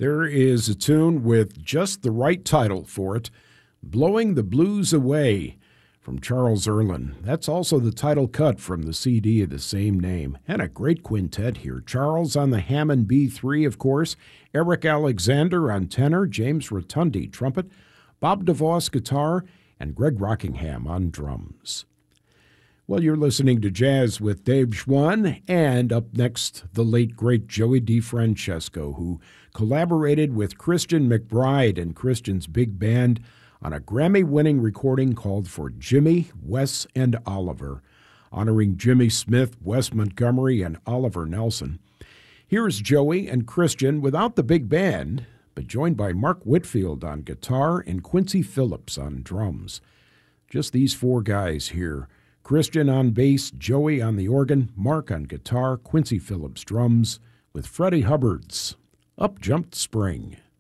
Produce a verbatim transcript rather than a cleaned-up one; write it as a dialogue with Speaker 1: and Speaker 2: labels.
Speaker 1: There is a tune with just the right title for it, Blowing the Blues Away, from Charles Earland. That's also the title cut from the C D of the same name. And a great quintet here. Charles on the Hammond B three, of course, Eric Alexander on tenor, James Rotundi trumpet, Bob DeVos guitar, and Greg Rockingham on drums. Well, you're listening to Jazz with Dave Schwann, and up next, the late, great Joey DeFrancesco, who collaborated with Christian McBride and Christian's big band on a Grammy-winning recording called For Jimmy, Wes, and Oliver, honoring Jimmy Smith, Wes Montgomery, and Oliver Nelson. Here's Joey and Christian without the big band, but joined by Mark Whitfield on guitar and Quincy Phillips on drums. Just these four guys here. Christian on bass, Joey on the organ, Mark on guitar, Quincy Phillips drums, with Freddie Hubbard's Up Jumped Spring.